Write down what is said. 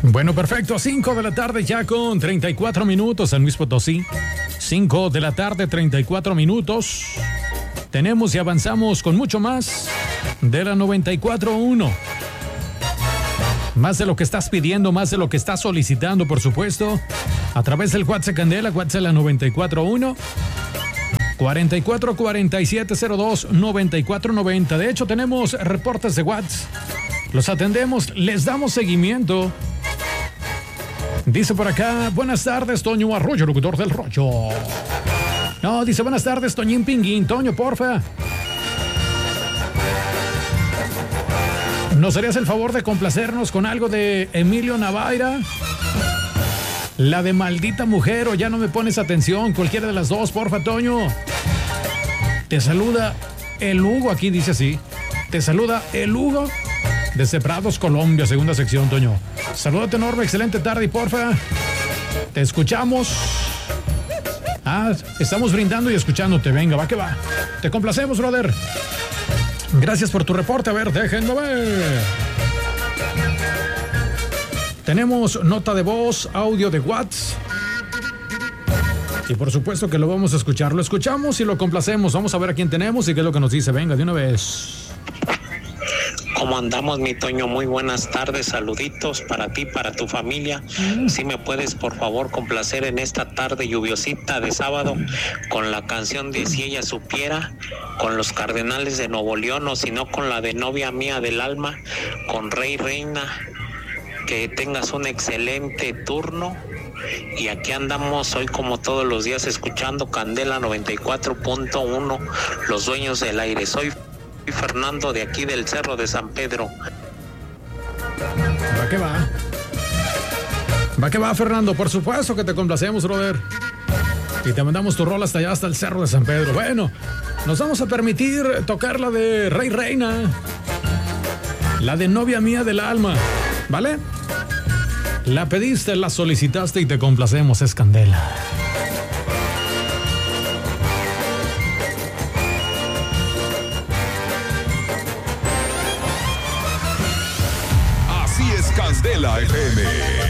Bueno, perfecto. 5 de la tarde ya con 34 minutos, San Luis Potosí. 5 de la tarde, 34 minutos. Tenemos y avanzamos con mucho más de la 94.1. Más de lo que estás pidiendo, más de lo que estás solicitando, por supuesto. A través del WhatsApp Candela, WhatsApp la 94.1. 44 47 02 94 90. De hecho, tenemos reportes de WhatsApp. Los atendemos, les damos seguimiento. Dice por acá, buenas tardes, Toño Arroyo, locutor del rollo. No, dice buenas tardes, Toñín Pinguín. Toño, porfa. ¿Nos harías el favor de complacernos con algo de Emilio Navaira? La de Maldita Mujer o Ya No Me Pones Atención, cualquiera de las dos, porfa, Toño. Te saluda el Hugo, aquí dice así. Te saluda el Hugo desde Prados, Colombia, segunda sección, Toño. Salúdate, enorme, excelente tarde y porfa. Te escuchamos. Estamos brindando y escuchándote. Venga, va que va. Te complacemos, brother. Gracias por tu reporte. A ver, déjenme ver. Tenemos nota de voz, audio de WhatsApp. Y por supuesto que lo vamos a escuchar. Lo escuchamos y lo complacemos. Vamos a ver a quién tenemos y qué es lo que nos dice. Venga, de una vez. ¿Cómo andamos, mi Toño? Muy buenas tardes, saluditos para ti, para tu familia. Si me puedes, por favor, complacer en esta tarde lluviosita de sábado con la canción de Si Ella Supiera, con los Cardenales de Nuevo León, o si no, con la de Novia Mía del Alma, con Rey Reina. Que tengas un excelente turno. Y aquí andamos hoy como todos los días escuchando Candela 94.1, los dueños del aire. Soy Fernando de aquí del Cerro de San Pedro. Va que va. Va que va, Fernando. Por supuesto que te complacemos, brother. Y te mandamos tu rol hasta allá, hasta el Cerro de San Pedro. Bueno, nos vamos a permitir tocar la de Rey Reina. La de Novia Mía del Alma. ¿Vale? La pediste, la solicitaste y te complacemos. Es Candela. Candela FM.